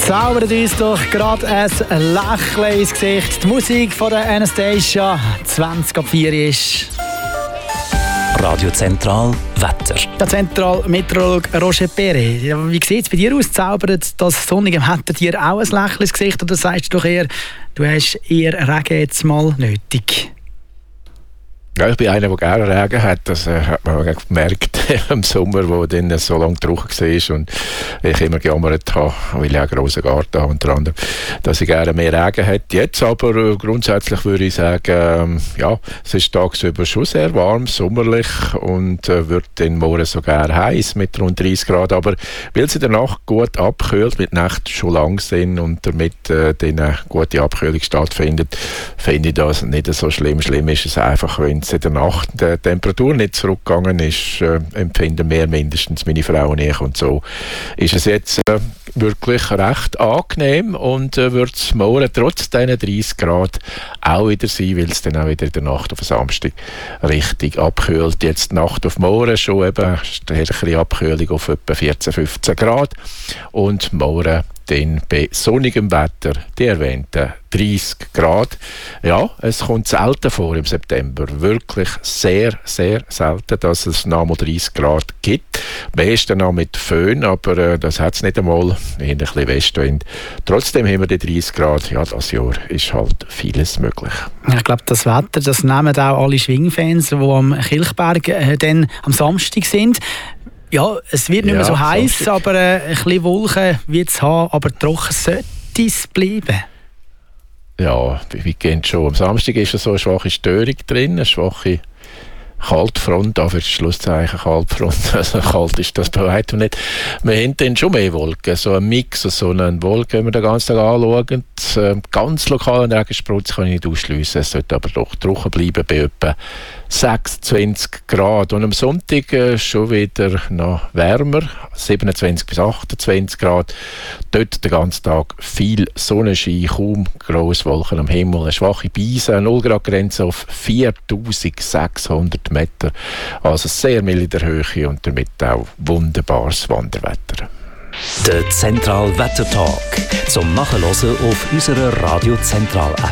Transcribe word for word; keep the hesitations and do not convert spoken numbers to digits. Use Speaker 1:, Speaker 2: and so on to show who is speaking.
Speaker 1: zaubert uns doch gerade ein Lächeln ins Gesicht. Die Musik von der Anastasia, zwanzig ab vier ist.
Speaker 2: Radio Zentral Wetter.
Speaker 1: Der Zentralmeteorologe Roger Perret. Wie sieht es bei dir aus? Zaubert das sonnige Wetter dir auch ein Lächeln ins Gesicht? Oder sagst du doch eher, du hast eher Regen jetzt mal nötig?
Speaker 3: Ja, ich bin einer, der gerne Regen hat. Das äh, hat man gemerkt im Sommer, wo dann so lange trocken war und ich immer gejammert habe, weil ich einen grossen Garten habe, unter anderem, dass ich gerne mehr Regen hätte. Jetzt aber äh, grundsätzlich würde ich sagen, äh, ja, es ist tagsüber schon sehr warm, sommerlich und äh, wird dann morgen sogar heiß mit rund dreißig Grad. Aber weil es in der Nacht gut abkühlt, mit Nacht schon lang sind und damit äh, dann eine gute Abkühlung stattfindet, finde ich das nicht so schlimm. Schlimm ist es einfach, wenn es in der Nacht die Temperatur nicht zurückgegangen ist, äh, empfinden wir mindestens, meine Frau und ich. Und so ist es jetzt äh, wirklich recht angenehm und äh, wird es morgen trotz diesen dreißig Grad auch wieder sein, weil es dann auch wieder in der Nacht auf den Samstag richtig abkühlt. Jetzt Nacht auf morgen schon eben stärkere Abkühlung auf etwa vierzehn, fünfzehn Grad und morgen dann bei sonnigem Wetter die erwähnten dreißig Grad. Ja, es kommt selten vor im September. Wirklich sehr, sehr selten, dass es noch mal dreißig Grad gibt. Am besten noch mit Föhn, aber äh, das hat es nicht einmal. Ein bisschen Westwind. Trotzdem haben wir die dreißig Grad. Ja, das Jahr ist halt vieles möglich.
Speaker 1: Ich glaube, das Wetter, das nehmen auch alle Schwingfans, die am Kilchberg äh, dann am Samstag sind. Ja, es wird nicht mehr ja, so heiß, aber äh, ein bisschen Wolken wird es haben, aber trocken sollte es bleiben.
Speaker 3: Ja, wie geht schon. Am Samstag ist so eine schwache Störung drin, eine schwache Kaltfront, da für Schlusszeichen Kaltfront, also kalt ist das bei weitem nicht. Wir haben dann schon mehr Wolken, so ein Mix, so eine Wolke, wenn wir den ganzen Tag anschauen. Ganz lokalen Regensprutz kann ich nicht ausschliessen, es sollte aber doch trocken bleiben bei etwa sechsundzwanzig Grad. Und am Sonntag äh, schon wieder noch wärmer, siebenundzwanzig bis achtundzwanzig Grad. Dort den ganzen Tag viel Sonnenschein, kaum grosse Wolken am Himmel, eine schwache Beise, eine null Grad Grenze auf viertausendsechshundert Meter. Also sehr mild in der Höhe und damit auch wunderbares Wanderwetter.
Speaker 2: Der Zentral Wettertag zum Nachhören auf unserer Radio Zentral App.